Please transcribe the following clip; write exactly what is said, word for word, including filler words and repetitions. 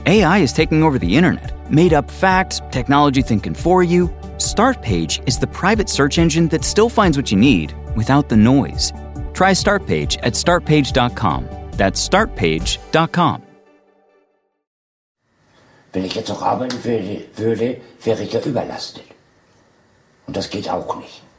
A I is taking over the internet. Made up facts, technology thinking for you. Startpage is the private search engine that still finds what you need without the noise. Try Startpage at startpage dot com. That's startpage dot com. Wenn ich jetzt noch arbeiten würde, würde, wäre ich ja überlastet. Und das geht auch nicht.